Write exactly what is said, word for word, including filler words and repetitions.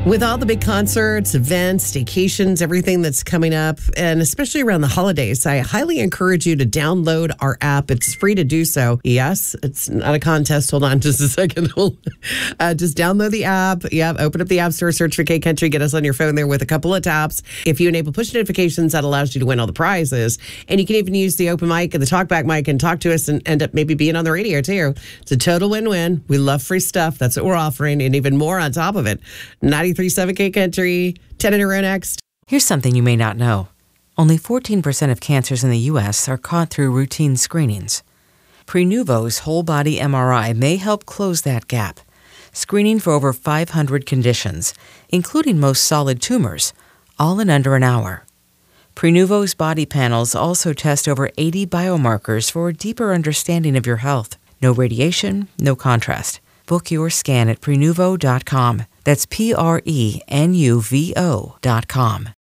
With all the big concerts, events, staycations, everything that's coming up, and especially around the holidays, I highly encourage you to download our app. It's free to do so. Yes, it's not a contest. Hold on just a second. uh, just download the app. Yeah, open up the App Store, search for K Country, get us on your phone there with a couple of taps. If you enable push notifications, that allows you to win all the prizes. And you can even use the open mic and the talkback mic and talk to us and end up maybe being on the radio too. It's a total win-win. We love free stuff. That's what we're offering, and even more on top of it. ninety-three point seven K Country, ten in a row next. Here's something you may not know. Only fourteen percent of cancers in the U S are caught through routine screenings. Prenuvo's whole-body M R I may help close that gap, screening for over five hundred conditions, including most solid tumors, all in under an hour. Prenuvo's body panels also test over eighty biomarkers for a deeper understanding of your health. No radiation, no contrast. Book your scan at Prenuvo dot com. That's P R E N U V O dot com.